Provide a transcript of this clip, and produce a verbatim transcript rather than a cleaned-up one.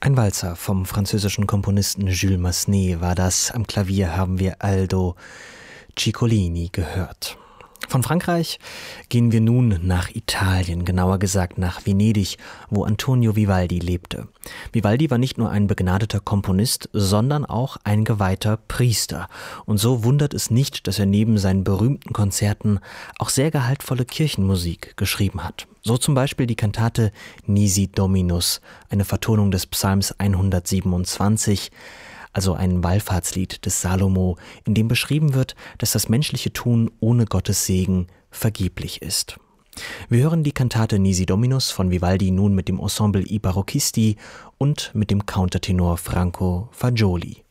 Ein Walzer vom französischen Komponisten Jules Massenet war das. Am Klavier haben wir Aldo Ciccolini gehört. Von Frankreich gehen wir nun nach Italien, genauer gesagt nach Venedig, wo Antonio Vivaldi lebte. Vivaldi war nicht nur ein begnadeter Komponist, sondern auch ein geweihter Priester. Und so wundert es nicht, dass er neben seinen berühmten Konzerten auch sehr gehaltvolle Kirchenmusik geschrieben hat. So zum Beispiel die Kantate Nisi Dominus, eine Vertonung des Psalms hundertsiebenundzwanzig, also ein Wallfahrtslied des Salomo, in dem beschrieben wird, dass das menschliche Tun ohne Gottes Segen vergeblich ist. Wir hören die Kantate Nisi Dominus von Vivaldi nun mit dem Ensemble I Barocchisti und mit dem Countertenor Franco Fagioli.